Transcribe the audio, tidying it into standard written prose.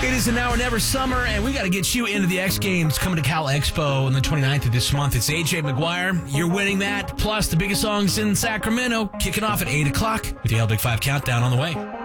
It is an now or never summer, and we got to get you into the X Games coming to Cal Expo on the 29th of this month. It's AJ McGuire. You're winning that, plus the biggest songs in Sacramento, kicking off at 8 o'clock with the L Big 5 countdown on the way.